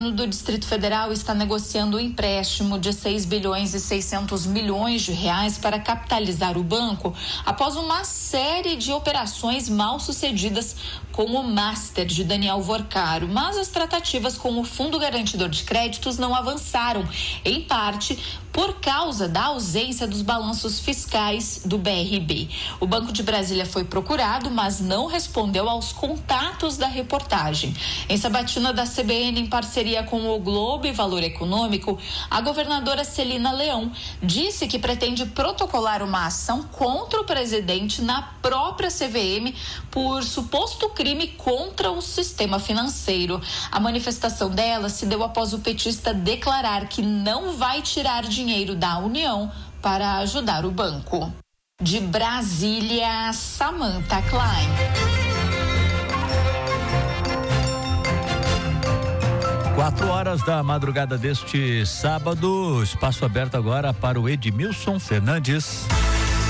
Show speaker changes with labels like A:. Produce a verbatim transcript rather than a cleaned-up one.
A: do Distrito Federal está negociando um empréstimo de seis bilhões e seiscentos milhões de reais para capitalizar o banco após uma série de operações mal sucedidas com o Master de Daniel Vorcaro, mas as tratativas com o Fundo Garantidor de Créditos não avançaram, em parte por causa da ausência dos balanços fiscais do B R B. O Banco de Brasília foi procurado, mas não respondeu aos contatos da reportagem. Em sabatina da C B N, em parceria com o Globo e Valor Econômico, a governadora Celina Leão disse que pretende protocolar uma ação contra o presidente na própria C V M por suposto crime contra o sistema financeiro. A manifestação dela se deu após o petista declarar que não vai tirar dinheiro da União para ajudar o banco. De Brasília, Samantha Klein.
B: Quatro horas da madrugada deste sábado, espaço aberto agora para o Edmilson Fernandes.